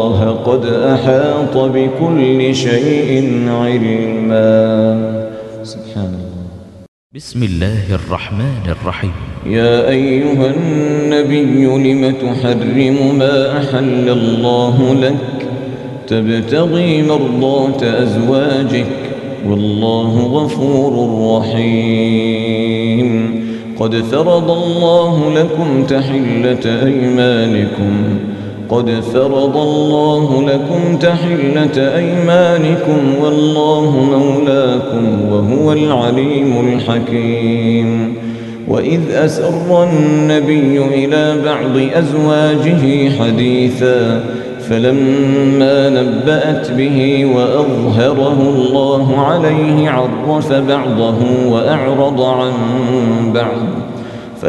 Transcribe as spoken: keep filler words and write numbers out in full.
الله قد أحاط بكل شيء علما. سبحان الله. بسم الله الرحمن الرحيم. يا أيها النبي لم تحرم ما أحل الله لك تبتغي مرضات أزواجك والله غفور رحيم. قد فرض الله لكم تحلة أيمانكم قد فرض الله لكم تحلة أيمانكم والله مولاكم وهو العليم الحكيم. وإذ أسر النبي إلى بعض أزواجه حديثا فلما نبأت به وأظهره الله عليه عرف بعضه وأعرض عن بعض